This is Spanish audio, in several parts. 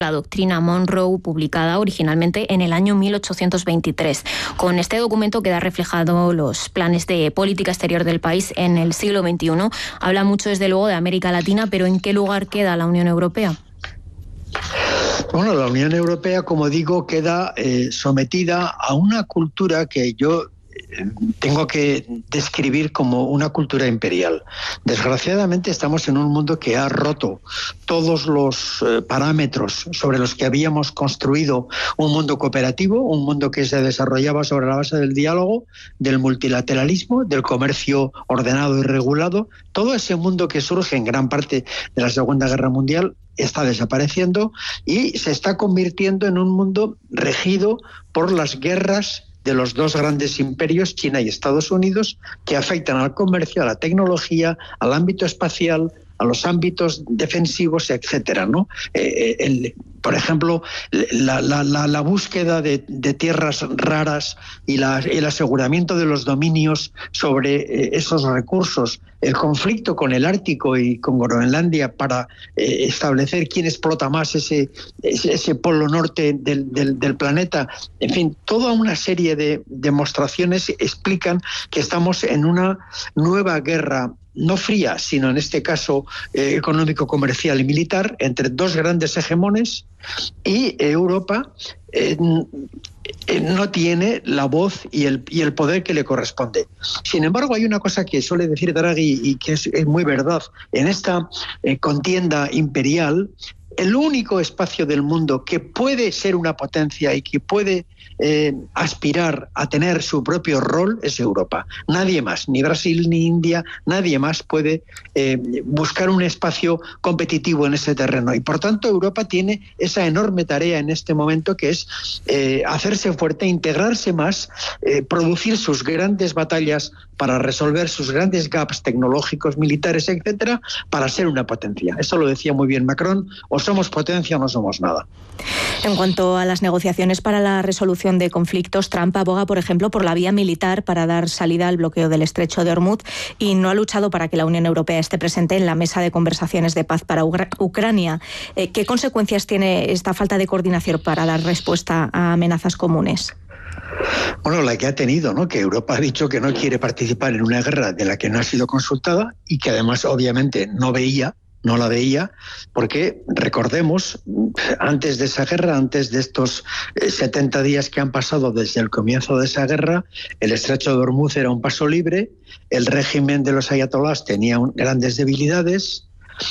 la doctrina Monroe, publicada originalmente en el año 1823. Con este documento queda reflejado los planes de política exterior del país en el siglo XXI. Habla mucho, desde luego, de América Latina, pero ¿en qué lugar queda la Unión Europea? Bueno, la Unión Europea, como digo, queda sometida a una cultura que yo tengo que describir como una cultura imperial. Desgraciadamente estamos en un mundo que ha roto todos los parámetros sobre los que habíamos construido un mundo cooperativo, un mundo que se desarrollaba sobre la base del diálogo, del multilateralismo, del comercio ordenado y regulado. Todo ese mundo que surge en gran parte de la Segunda Guerra Mundial está desapareciendo y se está convirtiendo en un mundo regido por las guerras de los dos grandes imperios, China y Estados Unidos, que afectan al comercio, a la tecnología, al ámbito espacial, a los ámbitos defensivos, etcétera, ¿no? Por ejemplo, la búsqueda de tierras raras y el aseguramiento de los dominios sobre esos recursos, el conflicto con el Ártico y con Groenlandia para establecer quién explota más ese polo norte del planeta. En fin, toda una serie de demostraciones explican que estamos en una nueva guerra, no fría, sino en este caso económico, comercial y militar, entre dos grandes hegemones, y Europa no tiene la voz y el poder que le corresponde. Sin embargo, hay una cosa que suele decir Draghi y que es muy verdad. En esta contienda imperial, el único espacio del mundo que puede ser una potencia y que puede aspirar a tener su propio rol es Europa. Nadie más, ni Brasil ni India, nadie más puede buscar un espacio competitivo en ese terreno. Y por tanto Europa tiene esa enorme tarea en este momento, que es hacerse fuerte, integrarse más, producir sus grandes batallas para resolver sus grandes gaps tecnológicos, militares, etcétera, para ser una potencia. Eso lo decía muy bien Macron: o somos potencia o no somos nada. En cuanto a las negociaciones para la resolución de conflictos, Trump aboga, por ejemplo, por la vía militar para dar salida al bloqueo del estrecho de Hormuz y no ha luchado para que la Unión Europea esté presente en la mesa de conversaciones de paz para Ucrania. ¿Qué consecuencias tiene esta falta de coordinación para dar respuesta a amenazas comunes? Bueno, la que ha tenido, ¿no? Que Europa ha dicho que no quiere participar en una guerra de la que no ha sido consultada y que además obviamente no la veía, porque recordemos, antes de esa guerra, antes de estos 70 días que han pasado desde el comienzo de esa guerra, el estrecho de Hormuz era un paso libre, el régimen de los ayatolás tenía grandes debilidades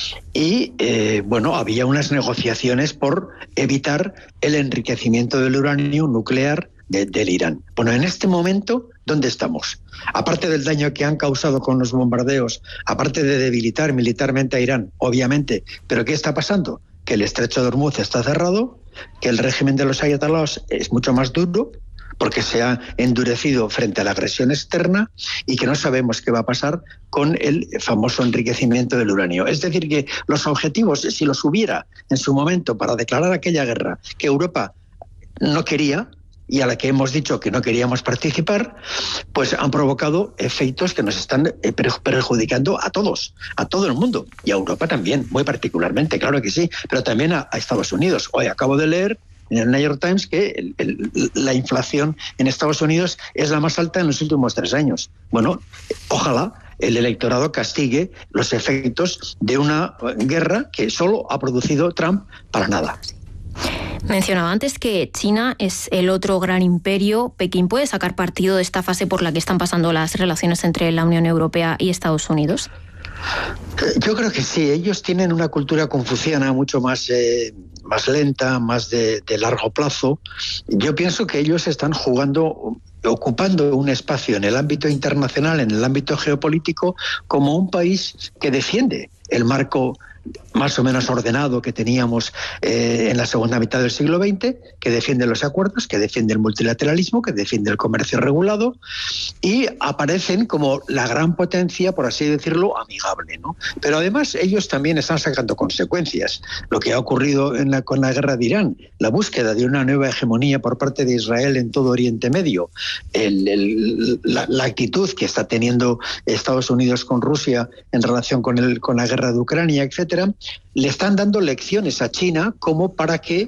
y había unas negociaciones por evitar el enriquecimiento del uranio nuclear del Irán. Bueno, en este momento, ¿dónde estamos? Aparte del daño que han causado con los bombardeos, aparte de debilitar militarmente a Irán, obviamente, ¿pero qué está pasando? Que el estrecho de Hormuz está cerrado, que el régimen de los ayatolás es mucho más duro, porque se ha endurecido frente a la agresión externa, y que no sabemos qué va a pasar con el famoso enriquecimiento del uranio. Es decir, que los objetivos, si los hubiera en su momento para declarar aquella guerra que Europa no quería, y a la que hemos dicho que no queríamos participar, pues han provocado efectos que nos están perjudicando a todos, a todo el mundo, y a Europa también, muy particularmente, claro que sí, pero también a Estados Unidos. Hoy acabo de leer en el New York Times que la inflación en Estados Unidos es la más alta en los últimos 3 años. Bueno, ojalá el electorado castigue los efectos de una guerra que solo ha producido Trump para nada. Mencionaba antes que China es el otro gran imperio. ¿Pekín puede sacar partido de esta fase por la que están pasando las relaciones entre la Unión Europea y Estados Unidos? Yo creo que sí. Ellos tienen una cultura confuciana mucho más lenta, más de largo plazo. Yo pienso que ellos están ocupando un espacio en el ámbito internacional, en el ámbito geopolítico, como un país que defiende el marco más o menos ordenado que teníamos en la segunda mitad del siglo XX, que defiende los acuerdos, que defiende el multilateralismo, que defiende el comercio regulado, y aparecen como la gran potencia, por así decirlo, amigable, ¿no? Pero además ellos también están sacando consecuencias. Lo que ha ocurrido con la guerra de Irán, la búsqueda de una nueva hegemonía por parte de Israel en todo Oriente Medio, la actitud que está teniendo Estados Unidos con Rusia en relación con la guerra de Ucrania, etcétera, le están dando lecciones a China como para que